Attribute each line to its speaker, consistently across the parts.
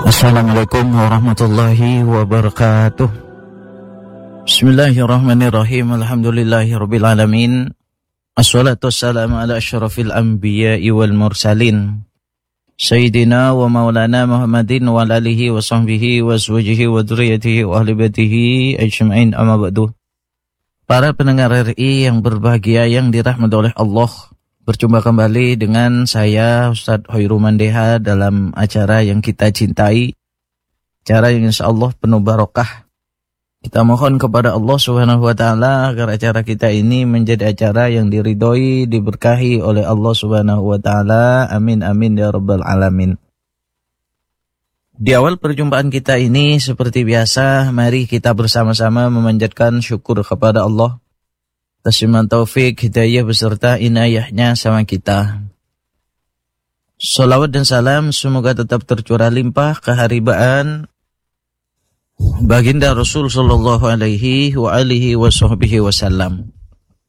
Speaker 1: Assalamualaikum warahmatullahi wabarakatuh. Bismillahirrahmanirrahim. Alhamdulillahirabbil alamin. Assalatu wassalamu ala asyrafil anbiya'i wal mursalin. Sayyidina wa maulana Muhammadin wa alihi wa sahbihi wa azwajihi wa dzurriyyatihi wa ahli baitihi ajma'in, amma ba'du. Para pendengar RI yang berbahagia yang dirahmati oleh Allah, berjumpa kembali dengan saya Ustadz Hoyrul Mandeha dalam acara yang kita cintai, acara yang insyaallah penuh barokah. Kita mohon kepada Allah Subhanahu wa taala agar acara kita ini menjadi acara yang diridhoi, diberkahi oleh Allah Subhanahu wa taala. Amin amin ya rabbal alamin. Di awal perjumpaan kita ini seperti biasa, mari kita bersama-sama memanjatkan syukur kepada Allah atas limpahan taufik, hidayah beserta inayahnya sama kita. Salawat dan salam semoga tetap tercurah limpah keharibaan baginda Rasul sallallahu alaihi wa alihi wasallam.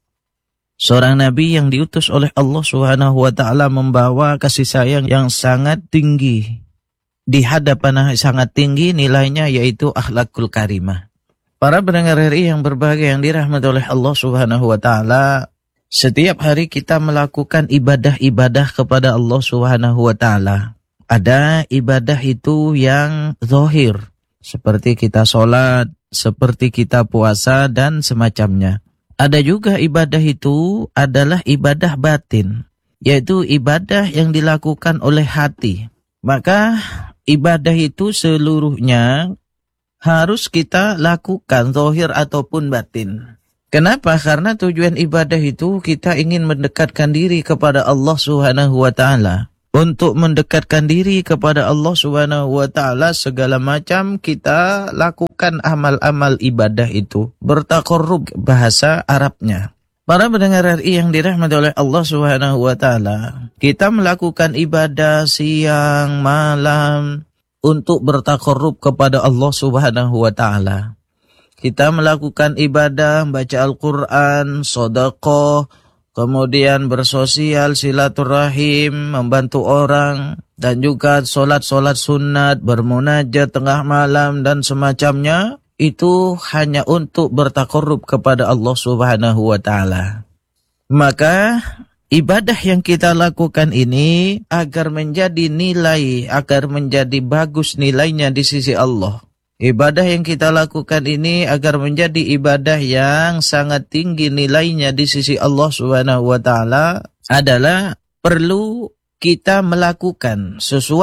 Speaker 1: Seorang nabi yang diutus oleh Allah Subhanahu wa taala membawa kasih sayang yang sangat tinggi. Di hadapan sangat tinggi nilainya, yaitu akhlakul karimah. Para pendengar RI yang berbahagia yang dirahmati oleh Allah Subhanahu wa taala, setiap hari kita melakukan ibadah-ibadah kepada Allah Subhanahu wa taala. Ada ibadah itu yang zahir, seperti kita sholat, seperti kita puasa dan semacamnya. Ada juga ibadah itu adalah ibadah batin, yaitu ibadah yang dilakukan oleh hati. Maka ibadah itu seluruhnya harus kita lakukan, zahir ataupun batin. Kenapa? Karena tujuan ibadah itu kita ingin mendekatkan diri kepada Allah Subhanahu wa taala. Untuk mendekatkan diri kepada Allah Subhanahu wa taala, segala macam kita lakukan amal-amal ibadah itu. Bertaqarrub bahasa Arabnya. Para pendengar RI yang dirahmati oleh Allah Subhanahu wa taala, kita melakukan ibadah siang, malam untuk bertaqarrub kepada Allah Subhanahu wa taala. Kita melakukan ibadah, baca Al-Qur'an, sedekah, kemudian bersosial, silaturahim, membantu orang, dan juga solat-solat sunat, bermunajat tengah malam dan semacamnya. Itu hanya untuk bertaqarrub kepada Allah Subhanahu wa taala. Maka ibadah yang kita lakukan ini agar menjadi nilai, agar menjadi bagus nilainya di sisi Allah. Ibadah yang kita lakukan ini agar menjadi ibadah yang sangat tinggi nilainya di sisi Allah Subhanahu wa taala adalah perlu kita melakukan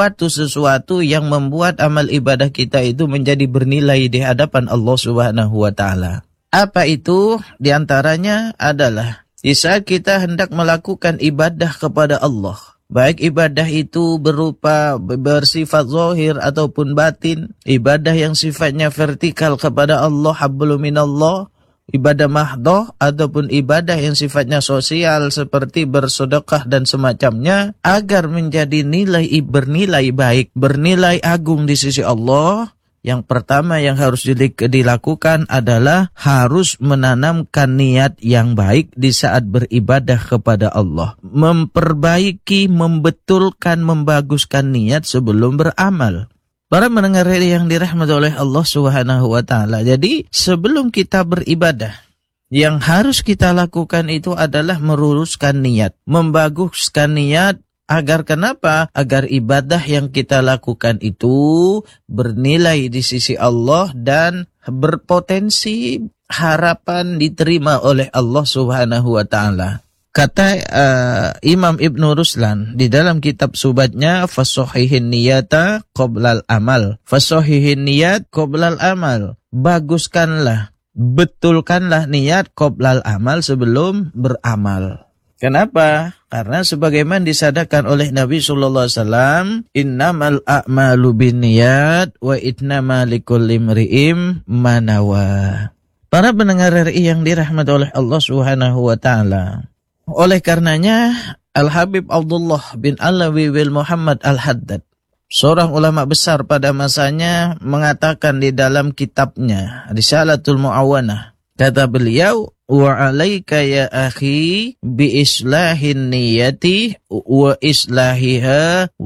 Speaker 1: sesuatu yang membuat amal ibadah kita itu menjadi bernilai di hadapan Allah Subhanahu wa taala. Apa itu? Di antaranya adalah di saat kita hendak melakukan ibadah kepada Allah, baik ibadah itu berupa bersifat zahir ataupun batin, ibadah yang sifatnya vertikal kepada Allah, hablum minallah, ibadah mahdoh, ataupun ibadah yang sifatnya sosial seperti bersedekah dan semacamnya, agar menjadi bernilai baik, bernilai agung di sisi Allah. Yang pertama yang harus dilakukan adalah harus menanamkan niat yang baik di saat beribadah kepada Allah. Memperbaiki, membetulkan, membaguskan niat sebelum beramal. Para pendengar yang dirahmati oleh Allah Subhanahu wa taala. Jadi sebelum kita beribadah, yang harus kita lakukan itu adalah meluruskan niat, membaguskan niat. Agar kenapa? Agar ibadah yang kita lakukan itu bernilai di sisi Allah dan berpotensi harapan diterima oleh Allah Subhanahu wa taala. Kata Imam Ibn Ruslan di dalam kitab subatnya, fasohihin niyata qoblal amal. Fasohihin niyat qoblal amal. Baguskanlah, betulkanlah niat qoblal amal, sebelum beramal. Kenapa? Karena sebagaimana disadaqan oleh Nabi sallallahu alaihi wasallam, innamal a'malu binniyat wa innama likulli imri'in ma nawa. Para pendengar RI yang dirahmati oleh Allah Subhanahu wa taala. Oleh karenanya Al-Habib Abdullah bin Alawi bin Muhammad Al-Haddad, seorang ulama besar pada masanya, mengatakan di dalam kitabnya Risalatul Mu'awanah, kata beliau, wa alaika ya akhi bi islahin niyati wa islahiha wa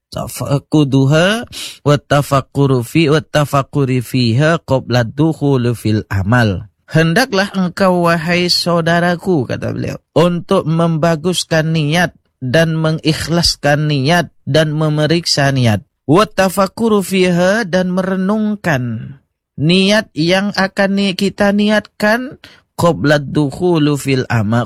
Speaker 1: Tafaquduha wa tafakkuri fiha qabla dukhul fil amal. Hendaklah engkau wahai saudaraku, kata beliau, untuk membaguskan niat dan mengikhlaskan niat dan memeriksa niat. Wa tafakkuru fiha, dan merenungkan niat yang akan kita niatkan qabla dukhuli fil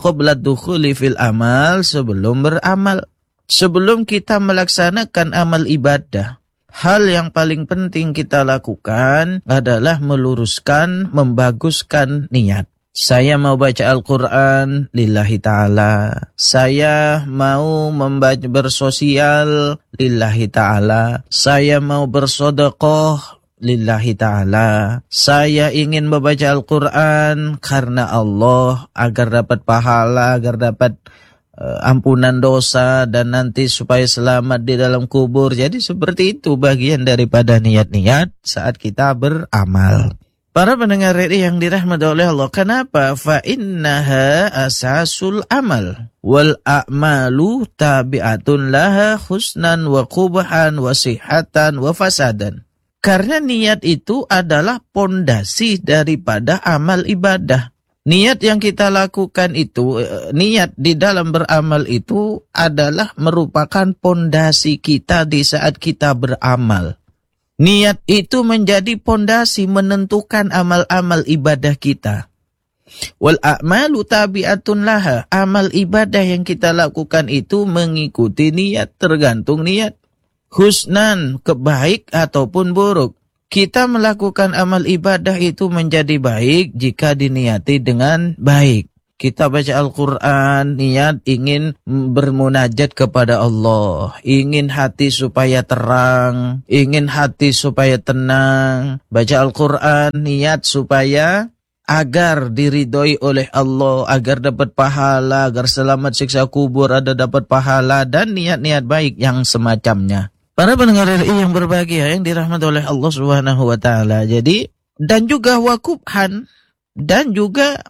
Speaker 1: amal, sebelum beramal. Sebelum kita melaksanakan amal ibadah, hal yang paling penting kita lakukan adalah meluruskan, membaguskan niat. Saya mau baca Al-Quran lillahi ta'ala. Saya mau membaca bersosial lillahi ta'ala. Saya mau bersedekah lillahi ta'ala. Saya ingin membaca Al-Quran karena Allah, agar dapat pahala, agar dapat ampunan dosa, dan nanti supaya selamat di dalam kubur. Jadi seperti itu bagian daripada niat-niat saat kita beramal. Para pendengar RRI yang dirahmati oleh Allah, kenapa? Fa innaha asasul amal wal a'malu tabi'atun laha husnan wa qubhan wa sihatan wa fasadan. Karena niat itu adalah pondasi daripada amal ibadah. Niat yang kita lakukan itu, niat di dalam beramal itu adalah merupakan pondasi kita di saat kita beramal. Niat itu menjadi pondasi menentukan amal-amal ibadah kita. Wal a'malu tabi'atun laha. Amal ibadah yang kita lakukan itu mengikuti niat, tergantung niat. Husnan, kebaik ataupun buruk. Kita melakukan amal ibadah itu menjadi baik jika diniati dengan baik. Kita baca Al-Quran, niat ingin bermunajat kepada Allah. Ingin hati supaya terang, ingin hati supaya tenang. Baca Al-Quran, niat supaya agar diridhoi oleh Allah, agar dapat pahala, agar selamat siksa kubur, ada dapat pahala, dan niat-niat baik yang semacamnya. Para pendengar RRI yang berbahagia yang dirahmati oleh Allah Subhanahu wa taala. Jadi, dan juga wakubhan, dan juga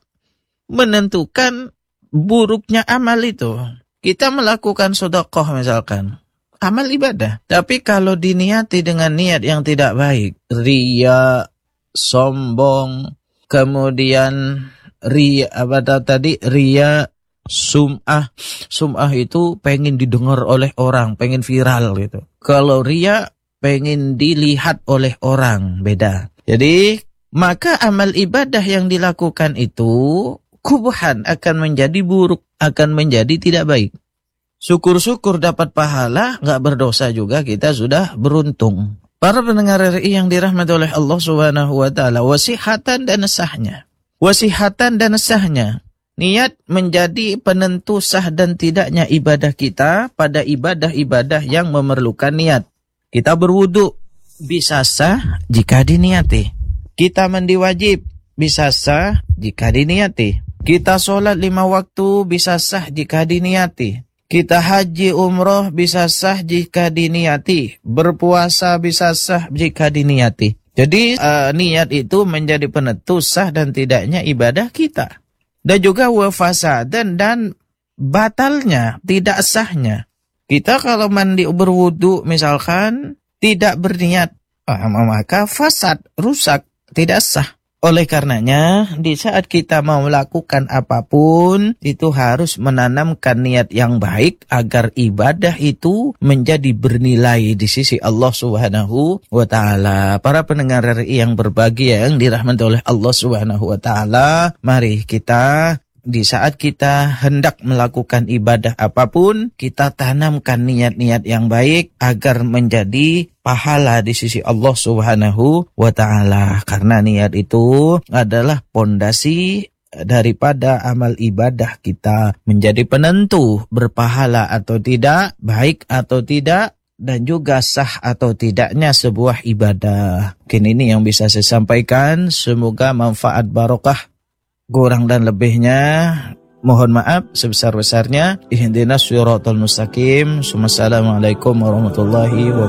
Speaker 1: menentukan buruknya amal itu. Kita melakukan sedekah misalkan, amal ibadah, tapi kalau diniati dengan niat yang tidak baik, riya, sombong, kemudian riya Sum'ah itu pengen didengar oleh orang, pengen viral gitu. Kalau riya pengen dilihat oleh orang, beda. Jadi maka amal ibadah yang dilakukan itu kubhan, akan menjadi buruk, akan menjadi tidak baik. Syukur-syukur dapat pahala, gak berdosa juga, kita sudah beruntung. Para pendengar RRI yang dirahmati oleh Allah Subhanahu wa taala, wasihatan dan sahnya. Wasihatan dan sahnya. Niat menjadi penentu sah dan tidaknya ibadah kita pada ibadah-ibadah yang memerlukan niat. Kita berwudu bisa sah jika diniati. Kita mandi wajib bisa sah jika diniati. Kita sholat 5 waktu bisa sah jika diniati. Kita haji umroh bisa sah jika diniati. Berpuasa bisa sah jika diniati. Jadi niat itu menjadi penentu sah dan tidaknya ibadah kita. Dan juga wafasadan, dan batalnya, tidak sahnya. Kita kalau mandi berwudu misalkan tidak berniat, maka fasad, rusak, tidak sah. Oleh karenanya, di saat kita mau melakukan apapun, itu harus menanamkan niat yang baik agar ibadah itu menjadi bernilai di sisi Allah Subhanahu wa taala. Para pendengar RRI yang berbahagia yang dirahmati oleh Allah Subhanahu wa taala, mari kita di saat kita hendak melakukan ibadah apapun, kita tanamkan niat-niat yang baik agar menjadi pahala di sisi Allah Subhanahu wa taala. Karena niat itu adalah pondasi daripada amal ibadah kita, menjadi penentu berpahala atau tidak, baik atau tidak, dan juga sah atau tidaknya sebuah ibadah. Mungkin ini yang bisa saya sampaikan. Semoga manfaat barokah. Kurang dan lebihnya mohon maaf sebesar-besarnya. Ihdinas siratal mustaqim. Assalamualaikum warahmatullahi wabarakatuh.